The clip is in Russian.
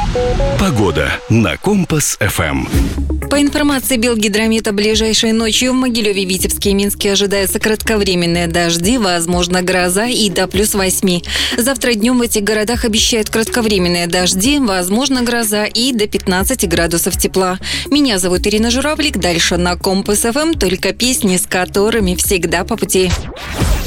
Погода на Компас-ФМ. По информации Белгидромета, ближайшей ночью в Могилеве, Витебске и Минске ожидаются кратковременные дожди, возможно гроза и до +8. Завтра днем в этих городах обещают кратковременные дожди, возможно гроза и до 15 градусов тепла. Меня зовут Ирина Журавлик. Дальше на Компас-ФМ только песни, с которыми всегда по пути.